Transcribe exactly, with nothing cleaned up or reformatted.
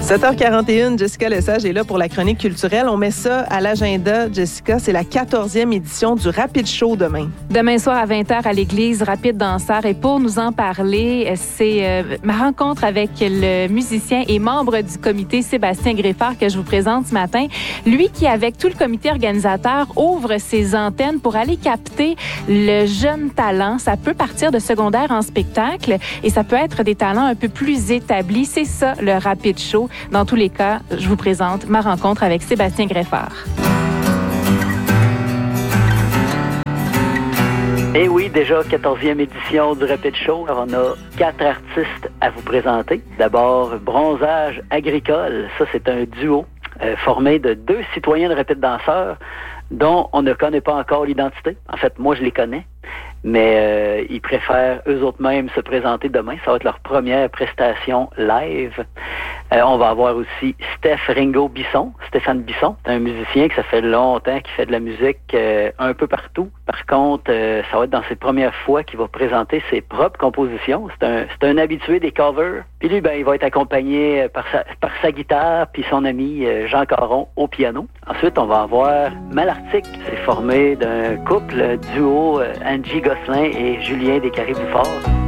sept heures quarante et une, Jessica Lesage est là pour la chronique culturelle. On met ça à l'agenda, Jessica. C'est la quatorzième édition du Rapid Show demain. Demain soir à vingt heures à l'église Rapide Danseur. Et pour nous en parler, c'est euh, ma rencontre avec le musicien et membre du comité Sébastien Greffard que je vous présente ce matin. Lui qui, avec tout le comité organisateur, ouvre ses antennes pour aller capter le jeune talent. Ça peut partir de secondaire en spectacle et ça peut être des talents un peu plus établis. C'est ça, le Rapid Show. Dans tous les cas, je vous présente ma rencontre avec Sébastien Greffard. Et oui, déjà quatorzième édition du Rapid Show. Alors, on a quatre artistes à vous présenter. D'abord, Bronzage Agricole. Ça, c'est un duo euh, formé de deux citoyens de Rapide Danseurs dont on ne connaît pas encore l'identité. En fait, moi, je les connais. Mais euh, ils préfèrent eux autres mêmes se présenter demain. Ça va être leur première prestation live. Euh, on va avoir aussi Steph Ringo Bisson, Stéphane Bisson. C'est un musicien que ça fait longtemps qu'il fait de la musique euh, un peu partout. Par contre, euh, ça va être dans ses premières fois qu'il va présenter ses propres compositions. C'est un, c'est un habitué des covers. Puis lui, ben, il va être accompagné par sa, par sa guitare puis son ami euh, Jean Caron au piano. Ensuite, on va avoir Malartic. C'est formé d'un couple duo euh, Angie Gosselin et Julien Descarrés-Bouffard.